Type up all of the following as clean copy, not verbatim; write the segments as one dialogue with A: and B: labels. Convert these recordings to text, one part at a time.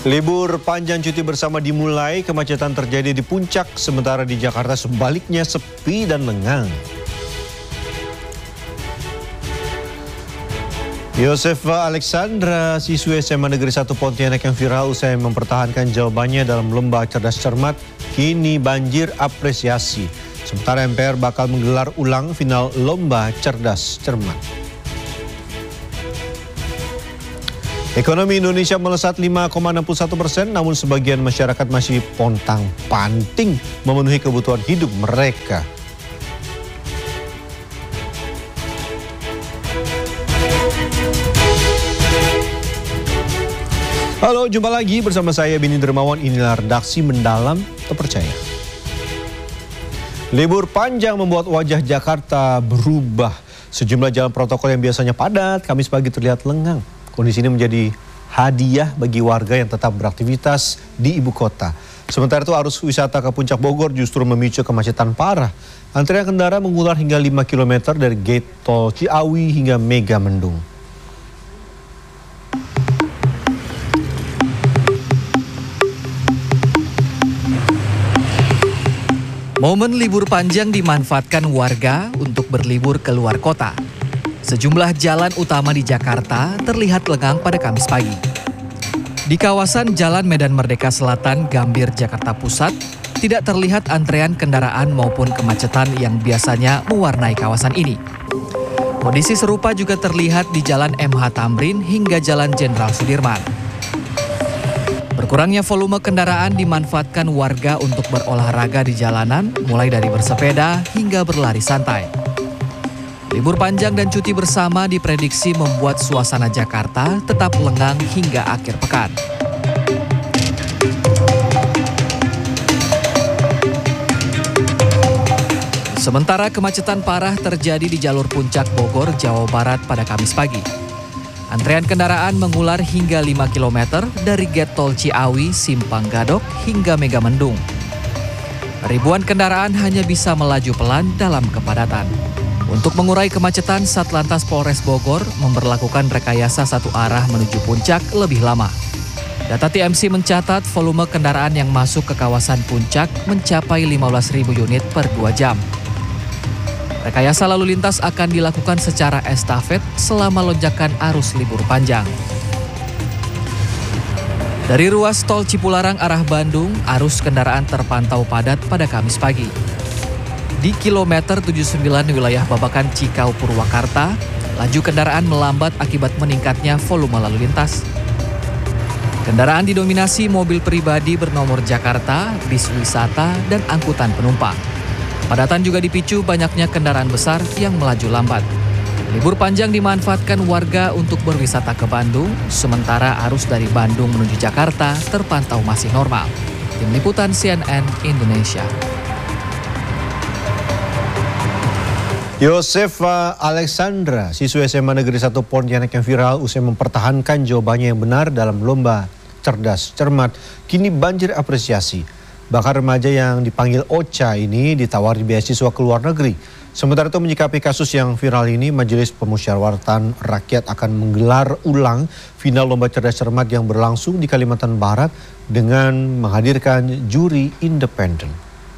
A: Libur panjang cuti bersama dimulai, kemacetan terjadi di puncak, sementara di Jakarta sebaliknya sepi dan lengang. Yosefa Alexandra, siswi SMA Negeri 1 Pontianak yang viral usai mempertahankan jawabannya dalam lomba cerdas cermat, kini banjir apresiasi. Sementara MPR bakal menggelar ulang final lomba cerdas cermat. Ekonomi Indonesia melesat 5,61%, namun sebagian masyarakat masih pontang-panting memenuhi kebutuhan hidup mereka. Halo, jumpa lagi bersama saya Bini Dermawan, inilah redaksi Mendalam Terpercaya. Libur panjang membuat wajah Jakarta berubah. Sejumlah jalan protokol yang biasanya padat, Kamis pagi terlihat lengang. Kondisi ini menjadi hadiah bagi warga yang tetap beraktivitas di ibu kota. Sementara itu arus wisata ke Puncak Bogor justru memicu kemacetan parah. Antrian kendaraan mengular hingga 5 km dari gate tol Ciawi hingga Megamendung.
B: Momen libur panjang dimanfaatkan warga untuk berlibur ke luar kota. Sejumlah jalan utama di Jakarta terlihat lengang pada Kamis pagi. Di kawasan Jalan Medan Merdeka Selatan, Gambir, Jakarta Pusat, tidak terlihat antrean kendaraan maupun kemacetan yang biasanya mewarnai kawasan ini. Kondisi serupa juga terlihat di Jalan MH Tamrin hingga Jalan Jenderal Sudirman. Berkurangnya volume kendaraan dimanfaatkan warga untuk berolahraga di jalanan, mulai dari bersepeda hingga berlari santai. Libur panjang dan cuti bersama diprediksi membuat suasana Jakarta tetap lengang hingga akhir pekan. Sementara kemacetan parah terjadi di jalur Puncak Bogor, Jawa Barat pada Kamis pagi. Antrean kendaraan mengular hingga 5 km dari gate tol Ciawi, Simpang Gadok hingga Megamendung. Ribuan kendaraan hanya bisa melaju pelan dalam kepadatan. Untuk mengurai kemacetan, Satlantas Polres Bogor memberlakukan rekayasa satu arah menuju puncak lebih lama. Data TMC mencatat volume kendaraan yang masuk ke kawasan puncak mencapai 15.000 unit per 2 jam. Rekayasa lalu lintas akan dilakukan secara estafet selama lonjakan arus libur panjang. Dari ruas tol Cipularang arah Bandung, arus kendaraan terpantau padat pada Kamis pagi. Di kilometer 79 wilayah Babakan Cikau Purwakarta, laju kendaraan melambat akibat meningkatnya volume lalu lintas. Kendaraan didominasi mobil pribadi bernomor Jakarta, bis wisata, dan angkutan penumpang. Padatan juga dipicu banyaknya kendaraan besar yang melaju lambat. Libur panjang dimanfaatkan warga untuk berwisata ke Bandung, sementara arus dari Bandung menuju Jakarta terpantau masih normal. Tim Liputan CNN Indonesia.
A: Yosefa Alexandra, siswi SMA Negeri 1 Pontianak yang viral usai mempertahankan jawabannya yang benar dalam lomba cerdas cermat, kini banjir apresiasi. Bahkan remaja yang dipanggil OCA ini ditawari beasiswa ke luar negeri. Sementara itu menyikapi kasus yang viral ini, Majelis Pemusyawaratan Rakyat akan menggelar ulang final lomba cerdas cermat yang berlangsung di Kalimantan Barat dengan menghadirkan juri independen.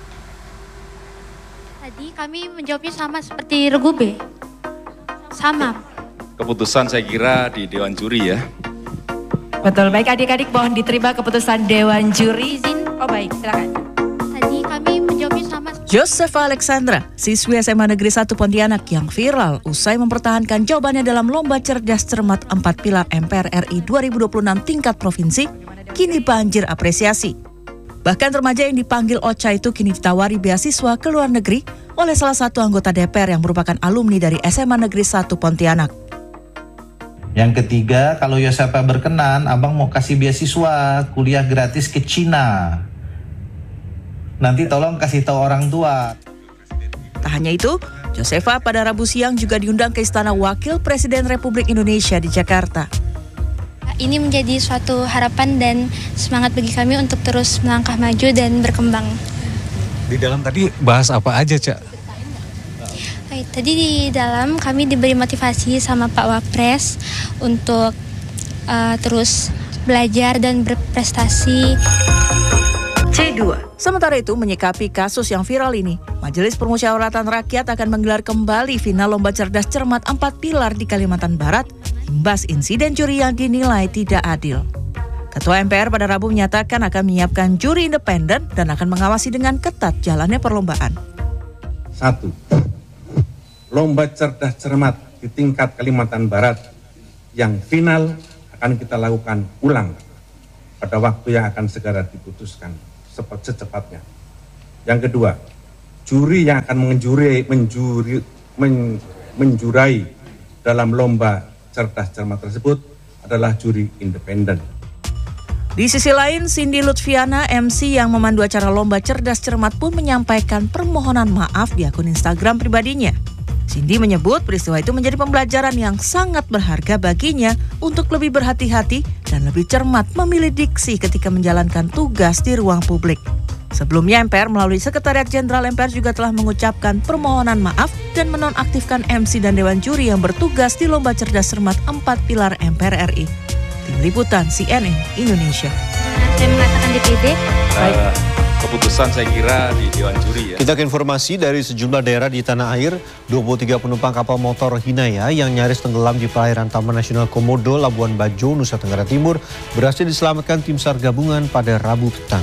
C: Tadi kami menjawabnya sama seperti Regu B. Sama.
D: Keputusan saya kira di Dewan Juri ya.
E: Betul, baik adik-adik mohon diterima keputusan Dewan Juri.
C: Izin.
E: Oh baik, silakan.
C: Tadi kami menjawabnya sama.
F: Yosefa Alexandra, siswi SMA Negeri 1 Pontianak yang viral usai mempertahankan jawabannya dalam lomba cerdas cermat 4 pilar MPR RI 2026 tingkat provinsi, kini banjir apresiasi. Bahkan remaja yang dipanggil OCA itu kini ditawari beasiswa ke luar negeri oleh salah satu anggota DPR yang merupakan alumni dari SMA Negeri 1 Pontianak.
G: Yang ketiga, kalau Yosefa berkenan, abang mau kasih beasiswa kuliah gratis ke Cina. Nanti tolong kasih tahu orang tua.
F: Tak hanya itu, Yosefa pada Rabu siang juga diundang ke Istana Wakil Presiden Republik Indonesia di Jakarta.
C: Ini menjadi suatu harapan dan semangat bagi kami untuk terus melangkah maju dan berkembang.
H: Di dalam tadi bahas apa aja, Cak?
C: Tadi di dalam kami diberi motivasi sama Pak Wapres untuk terus belajar dan berprestasi.
F: C2. Sementara itu, menyikapi kasus yang viral ini, Majelis Permusyawaratan Rakyat akan menggelar kembali final Lomba Cerdas Cermat 4 Pilar di Kalimantan Barat, imbas insiden juri yang dinilai tidak adil. Ketua MPR pada Rabu menyatakan akan menyiapkan juri independen dan akan mengawasi dengan ketat jalannya perlombaan.
I: 1. Lomba Cerdas Cermat di tingkat Kalimantan Barat yang final akan kita lakukan ulang pada waktu yang akan segera diputuskan secepatnya. Yang kedua, juri yang akan menjurai dalam lomba cerdas cermat tersebut adalah juri independen.
F: Di sisi lain, Cindy Lutfiana, MC yang memandu acara lomba cerdas cermat pun menyampaikan permohonan maaf di akun Instagram pribadinya. Cindy menyebut peristiwa itu menjadi pembelajaran yang sangat berharga baginya untuk lebih berhati-hati dan lebih cermat memilih diksi ketika menjalankan tugas di ruang publik. Sebelumnya, MPR melalui Sekretariat Jenderal MPR juga telah mengucapkan permohonan maaf dan menonaktifkan MC dan Dewan Juri yang bertugas di Lomba Cerdas Cermat 4 Pilar MPR RI. Tim Liputan CNN Indonesia.
C: Saya mengatakan DPD.
D: Keputusan saya kira di Dewan Juri ya.
A: Kita ke informasi dari sejumlah daerah di tanah air. 23 penumpang kapal motor Hinaya yang nyaris tenggelam di perairan Taman Nasional Komodo, Labuan Bajo, Nusa Tenggara Timur berhasil diselamatkan tim SAR gabungan pada Rabu petang.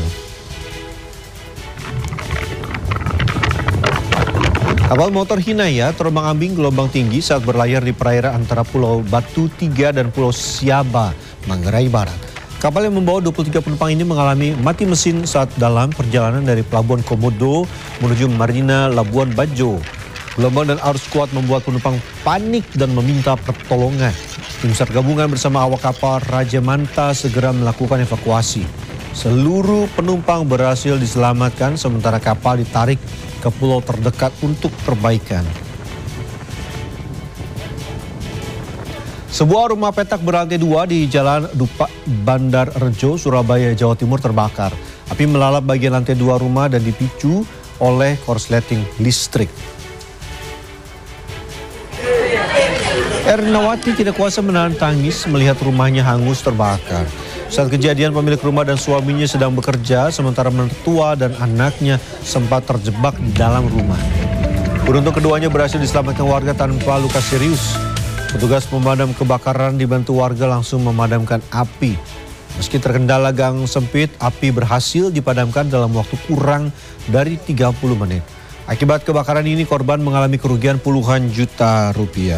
A: Kapal motor Hinaya terombang-ambing gelombang tinggi saat berlayar di perairan antara Pulau Batu 3 dan Pulau Siaba, Manggarai Barat. Kapal yang membawa 23 penumpang ini mengalami mati mesin saat dalam perjalanan dari Pelabuhan Komodo menuju Marina Labuan Bajo. Gelombang dan arus kuat membuat penumpang panik dan meminta pertolongan. Tim SAR gabungan bersama awak kapal Raja Manta segera melakukan evakuasi. Seluruh penumpang berhasil diselamatkan sementara kapal ditarik ke pulau terdekat untuk perbaikan. Sebuah rumah petak berlantai 2 di Jalan Dupak Bandar Rejo, Surabaya, Jawa Timur terbakar. Api melalap bagian lantai 2 rumah dan dipicu oleh korsleting listrik. Ernawati tidak kuasa menahan tangis melihat rumahnya hangus terbakar. Saat kejadian, pemilik rumah dan suaminya sedang bekerja, sementara mertua dan anaknya sempat terjebak di dalam rumah. Beruntung keduanya berhasil diselamatkan warga tanpa luka serius. Petugas pemadam kebakaran dibantu warga langsung memadamkan api. Meski terkendala gang sempit, api berhasil dipadamkan dalam waktu kurang dari 30 menit. Akibat kebakaran ini, korban mengalami kerugian puluhan juta rupiah.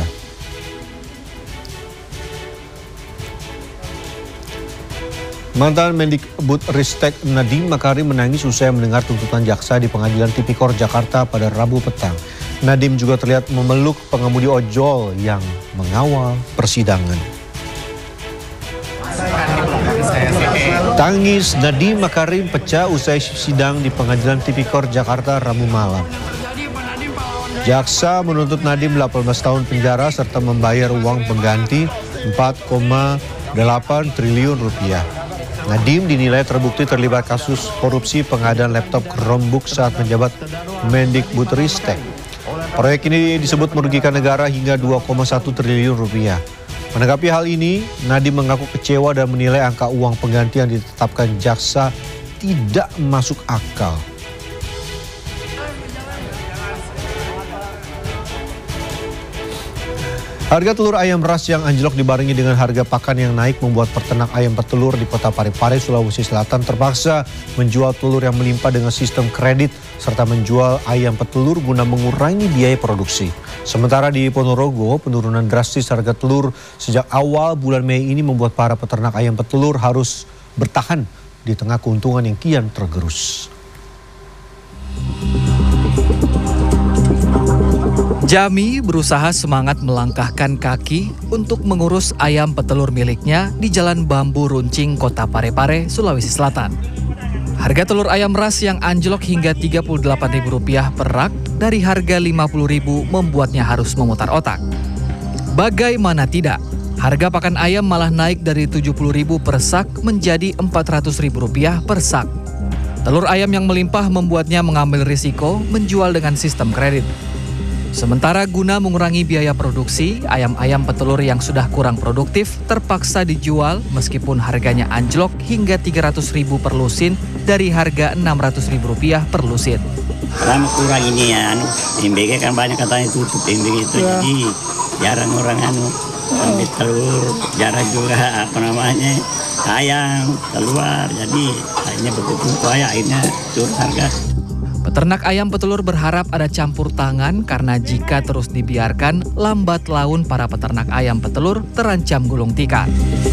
A: Mantan Mendikbudristek Nadiem Makarim menangis usai mendengar tuntutan jaksa di Pengadilan Tipikor Jakarta pada Rabu petang. Nadiem juga terlihat memeluk pengemudi ojol yang mengawal persidangan. Tangis Nadiem Makarim pecah usai sidang di Pengadilan Tipikor Jakarta Rabu malam. Jaksa menuntut Nadiem 18 tahun penjara serta membayar uang pengganti 4,8 triliun rupiah. Nadiem dinilai terbukti terlibat kasus korupsi pengadaan laptop Chromebook saat menjabat Mendikbudristek. Proyek ini disebut merugikan negara hingga 2,1 triliun rupiah. Menanggapi hal ini, Nadiem mengaku kecewa dan menilai angka uang pengganti yang ditetapkan jaksa tidak masuk akal. Harga telur ayam ras yang anjlok dibarengi dengan harga pakan yang naik membuat peternak ayam petelur di Kota Parepare, Sulawesi Selatan terpaksa menjual telur yang melimpah dengan sistem kredit serta menjual ayam petelur guna mengurangi biaya produksi. Sementara di Ponorogo, penurunan drastis harga telur sejak awal bulan Mei ini membuat para peternak ayam petelur harus bertahan di tengah keuntungan yang kian tergerus.
B: Jami berusaha semangat melangkahkan kaki untuk mengurus ayam petelur miliknya di Jalan Bambu Runcing, Kota Parepare, Sulawesi Selatan. Harga telur ayam ras yang anjlok hingga Rp38.000 per rak dari harga Rp50.000 membuatnya harus memutar otak. Bagaimana tidak, harga pakan ayam malah naik dari Rp70.000 per sak menjadi Rp400.000 per sak. Telur ayam yang melimpah membuatnya mengambil risiko menjual dengan sistem kredit. Sementara guna mengurangi biaya produksi, ayam-ayam petelur yang sudah kurang produktif terpaksa dijual meskipun harganya anjlok hingga Rp300.000 per lusin dari harga Rp600.000 per lusin.
J: Karena kurang ini ya, MBG kan banyak katanya tutup MBG itu, jadi jarang orang ambil telur, jarang juga ayam keluar, jadi akhirnya berkumpul akhirnya turun harga.
B: Peternak ayam petelur berharap ada campur tangan karena jika terus dibiarkan, lambat laun para peternak ayam petelur terancam gulung tikar.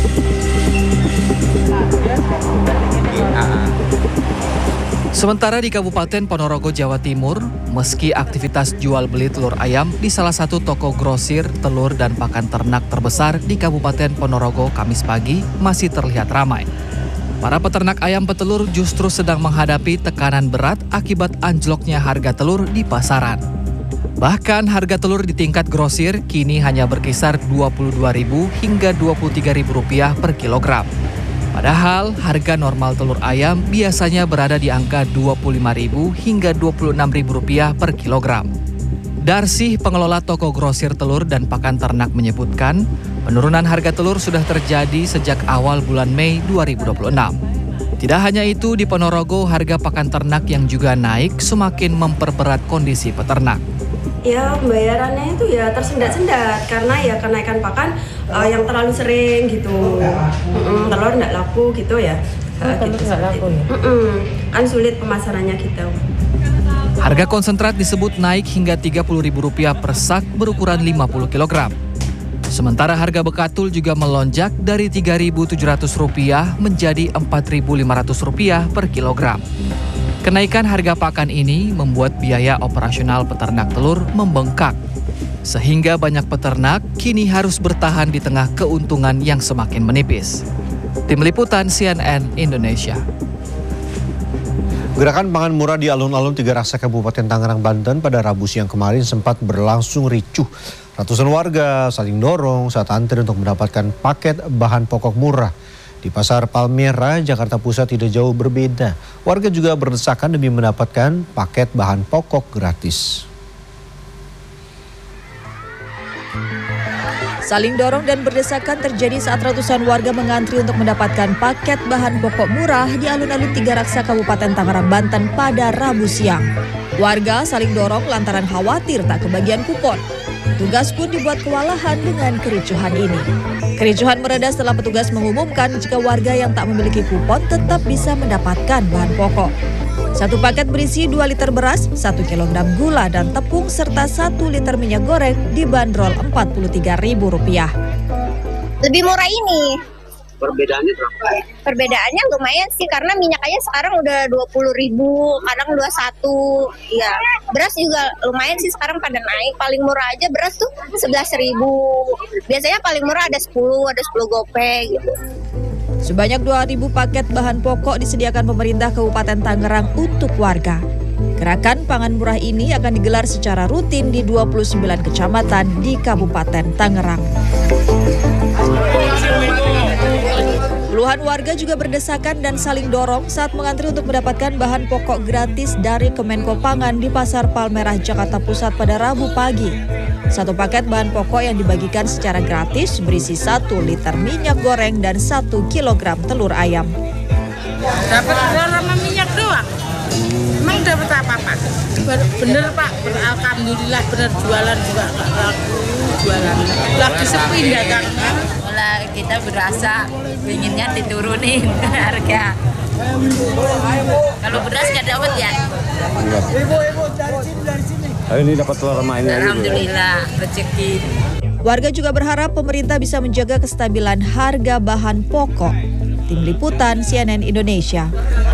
B: Sementara di Kabupaten Ponorogo, Jawa Timur, meski aktivitas jual beli telur ayam di salah satu toko grosir telur dan pakan ternak terbesar di Kabupaten Ponorogo Kamis pagi masih terlihat ramai. Para peternak ayam petelur justru sedang menghadapi tekanan berat akibat anjloknya harga telur di pasaran. Bahkan harga telur di tingkat grosir kini hanya berkisar Rp22.000 hingga Rp23.000 per kilogram. Padahal harga normal telur ayam biasanya berada di angka Rp25.000 hingga Rp26.000 per kilogram. Darsih, pengelola toko grosir telur dan pakan ternak menyebutkan, penurunan harga telur sudah terjadi sejak awal bulan Mei 2026. Tidak hanya itu, di Ponorogo harga pakan ternak yang juga naik semakin memperberat kondisi peternak.
K: Ya, pembayarannya itu ya tersendat-sendat karena ya kenaikan pakan yang terlalu sering gitu. Telur nggak laku gitu ya. Telur nggak laku ya? Kan sulit pemasarannya gitu.
B: Harga konsentrat disebut naik hingga Rp30.000 per sak berukuran 50 kg. Sementara harga bekatul juga melonjak dari Rp3.700 menjadi Rp4.500 per kilogram. Kenaikan harga pakan ini membuat biaya operasional peternak telur membengkak. Sehingga banyak peternak kini harus bertahan di tengah keuntungan yang semakin menipis. Tim Liputan CNN Indonesia.
A: Gerakan pangan murah di alun-alun Tiga Raksa Kabupaten Tangerang, Banten pada Rabu siang kemarin sempat berlangsung ricuh. Ratusan warga saling dorong saat antri untuk mendapatkan paket bahan pokok murah. Di Pasar Palmera, Jakarta Pusat tidak jauh berbeda. Warga juga berdesakan demi mendapatkan paket bahan pokok gratis.
F: Saling dorong dan berdesakan terjadi saat ratusan warga mengantri untuk mendapatkan paket bahan pokok murah di alun-alun Tiga Raksa Kabupaten Tangerang, Banten pada Rabu siang. Warga saling dorong lantaran khawatir tak kebagian kupon. Petugas pun dibuat kewalahan dengan kericuhan ini. Kericuhan mereda setelah petugas mengumumkan jika warga yang tak memiliki kupon tetap bisa mendapatkan bahan pokok. Satu paket berisi 2 liter beras, 1 kilogram gula dan tepung, serta 1 liter minyak goreng dibanderol Rp43.000.
L: Lebih murah ini.
M: Perbedaannya berapa?
L: Perbedaannya lumayan sih karena minyaknya sekarang udah Rp20.000, kadang 21. Ya, beras juga lumayan sih sekarang pada naik. Paling murah aja beras tuh 11.000. Biasanya paling murah ada 10 gopek gitu.
F: Sebanyak 2.000 paket bahan pokok disediakan pemerintah Kabupaten Tangerang untuk warga. Gerakan pangan murah ini akan digelar secara rutin di 29 kecamatan di Kabupaten Tangerang. Puluhan warga juga berdesakan dan saling dorong saat mengantri untuk mendapatkan bahan pokok gratis dari Kemenko Pangan di Pasar Palmerah, Jakarta Pusat pada Rabu pagi. Satu paket bahan pokok yang dibagikan secara gratis berisi 1 liter minyak goreng dan 1 kilogram telur ayam.
N: Dapat telur sama minyak doang. Emang dapat apa-apa? Bener Pak, alhamdulillah bener jualan juga nggak laku jualan. Lagi sepi dagangnya.
O: Malah kita berasa inginnya diturunin harga. Kalau beras nggak dapat ya?
M: Ibu dari sini. Hari ini dapat telur sama ini.
O: Alhamdulillah rezeki.
F: Warga juga berharap pemerintah bisa menjaga kestabilan harga bahan pokok. Tim Liputan CNN Indonesia.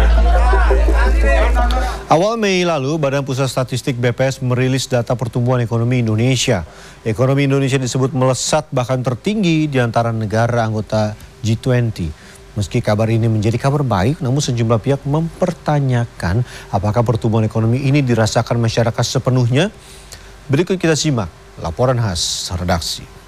A: Awal Mei lalu, Badan Pusat Statistik BPS merilis data pertumbuhan ekonomi Indonesia. Ekonomi Indonesia disebut melesat bahkan tertinggi di antara negara anggota G20. Meski kabar ini menjadi kabar baik, namun sejumlah pihak mempertanyakan apakah pertumbuhan ekonomi ini dirasakan masyarakat sepenuhnya. Berikut kita simak laporan khas redaksi.